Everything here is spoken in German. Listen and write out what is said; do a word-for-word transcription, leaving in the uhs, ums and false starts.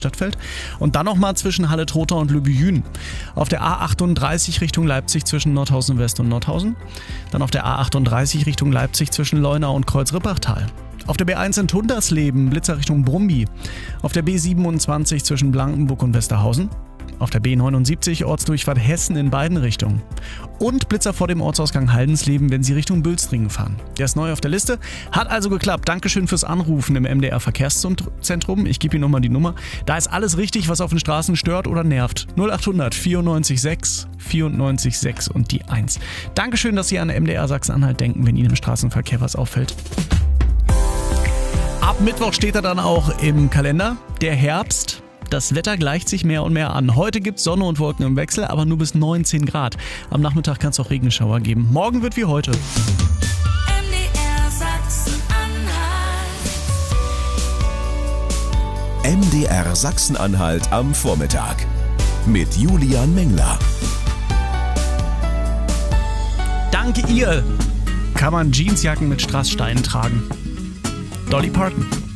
Stadtfeld. Und dann nochmal zwischen Halle-Trotha und Lübbe-Jüen. Auf der A achtunddreißig Richtung Leipzig zwischen Nordhausen West und Nordhausen. Dann auf der A achtunddreißig Richtung Leipzig zwischen Leuna und Kreuz-Rippachtal. Auf der B eins in Tundersleben, Blitzer Richtung Brumby. Auf der B siebenundzwanzig zwischen Blankenburg und Westerhausen. Auf der B neunundsiebzig Ortsdurchfahrt Hessen in beiden Richtungen. Und Blitzer vor dem Ortsausgang Haldensleben, wenn Sie Richtung Bülstringen fahren. Der ist neu auf der Liste. Hat also geklappt. Dankeschön fürs Anrufen im M D R Verkehrszentrum. Ich gebe Ihnen nochmal die Nummer. Da ist alles richtig, was auf den Straßen stört oder nervt. null achthundert vierundneunzig sechs vierundneunzig sechs und die eins. Dankeschön, dass Sie an M D R Sachsen-Anhalt denken, wenn Ihnen im Straßenverkehr was auffällt. Ab Mittwoch steht er dann auch im Kalender. Der Herbst. Das Wetter gleicht sich mehr und mehr an. Heute gibt es Sonne und Wolken im Wechsel, aber nur bis neunzehn Grad. Am Nachmittag kann es auch Regenschauer geben. Morgen wird wie heute. M D R Sachsen-Anhalt. M D R Sachsen-Anhalt am Vormittag. Mit Julian Mengler. Dank ihr kann man Jeansjacken mit Strasssteinen tragen. Dolly Parton.